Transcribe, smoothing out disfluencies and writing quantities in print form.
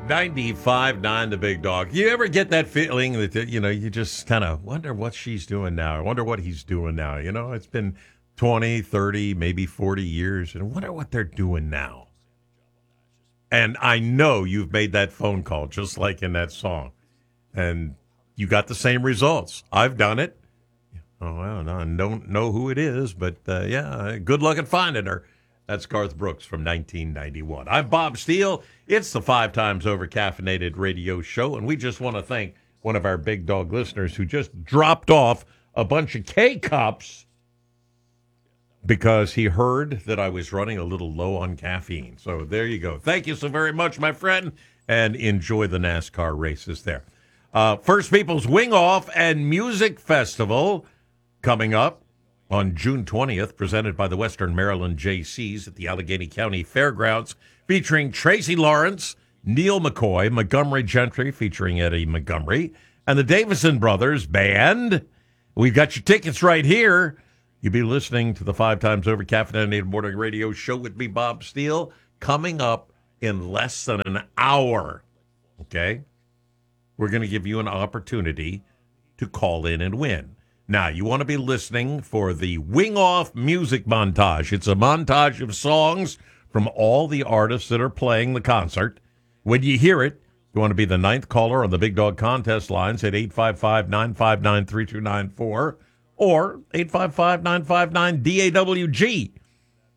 95.9 The Big Dog. You ever get that feeling that, you just kind of wonder what she's doing now? I wonder what he's doing now. It's been 20, 30, maybe 40 years, and I wonder what they're doing now. And I know you've made that phone call just like in that song, and you got the same results. I've done it. Oh, well, no, I don't know who it is, but yeah, good luck at finding her. That's Garth Brooks from 1991. I'm Bob Steele. It's the 5 times over caffeinated radio show, and we just want to thank one of our Big Dog listeners who just dropped off a bunch of K-Cups because he heard that I was running a little low on caffeine. So there you go. Thank you so very much, my friend, and enjoy the NASCAR races there. First People's Wing Off and Music Festival coming up on June 20th, presented by the Western Maryland Jaycees at the Allegheny County Fairgrounds, featuring Tracy Lawrence, Neil McCoy, Montgomery Gentry featuring Eddie Montgomery, and the Davison Brothers Band. We've got your tickets right here. You'll be listening to the 5 times over caffeinated morning radio show with me, Bob Steele, coming up in less than an hour. Okay? We're going to give you an opportunity to call in and win. Now, you want to be listening for the Wing Off Music Montage. It's a montage of songs from all the artists that are playing the concert. When you hear it, you want to be the 9th caller on the Big Dog contest lines at 855-959-3294 or 855-959-DAWG.